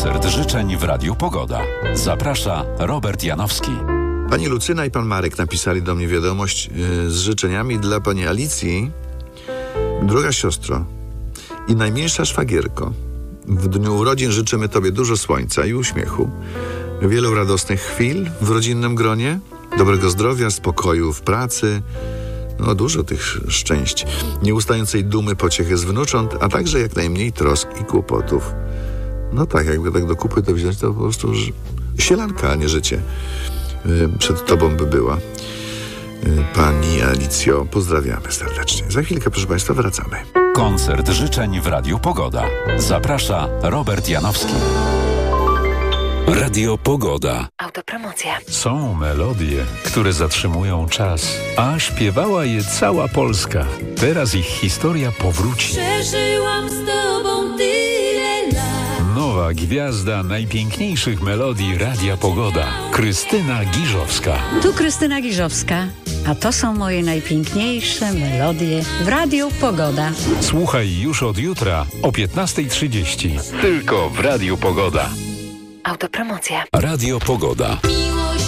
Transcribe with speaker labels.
Speaker 1: Koncert życzeń w Radiu Pogoda. Zaprasza Robert Janowski.
Speaker 2: Pani Lucyna i pan Marek napisali do mnie wiadomość z życzeniami dla pani Alicji. Droga siostro i najmilsza szwagierko, w dniu urodzin życzymy tobie dużo słońca i uśmiechu, wielu radosnych chwil w rodzinnym gronie, dobrego zdrowia, spokoju w pracy, dużo tych szczęść, nieustającej dumy, pociechy z wnucząt, a także jak najmniej trosk i kłopotów. Tak, jakby tak do kupy to wziąć, to po prostu sielanka, a nie życie przed tobą by była. Pani Alicjo, pozdrawiamy serdecznie. Za chwilkę, proszę państwa, wracamy.
Speaker 1: Koncert życzeń w Radiu Pogoda. Zaprasza Robert Janowski. Radio Pogoda.
Speaker 3: Autopromocja.
Speaker 4: Są melodie, które zatrzymują czas, a śpiewała je cała Polska. Teraz ich historia powróci.
Speaker 5: Przeżyłam z tobą tyle lat.
Speaker 4: Nowa gwiazda najpiękniejszych melodii Radia Pogoda. Krystyna Giżowska.
Speaker 6: Tu Krystyna Giżowska, a to są moje najpiękniejsze melodie w Radiu Pogoda.
Speaker 4: Słuchaj już od jutra o 15:30. Tylko w Radiu Pogoda.
Speaker 3: Autopromocja.
Speaker 1: Radio Pogoda.
Speaker 5: Miło